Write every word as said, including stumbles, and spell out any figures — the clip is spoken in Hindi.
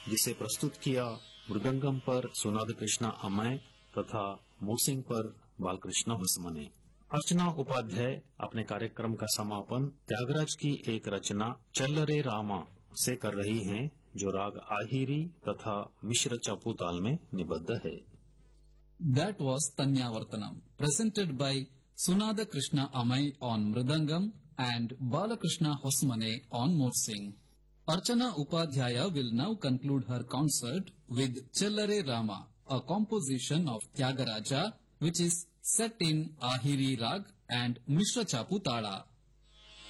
जिसे प्रस्तुत किया मृदंगम पर सुनाद कृष्णा अमय तथा मोसिंग पर बालकृष्ण होसमने। अर्चना उपाध्याय अपने कार्यक्रम का समापन त्यागराज की एक रचना चल रे रामा से कर रही हैं, जो राग आहिरी तथा मिश्र चापू ताल में निबद्ध है। That was Tanyavartanam, presented by Sunada Krishna Amai on Mridangam and Balakrishna Hosmane on Morsing. Archana Upadhyaya will now conclude her concert with Chellare Rama, a composition of Tyagaraja which is set in Ahiri Rag and Mishra Chapu Tala.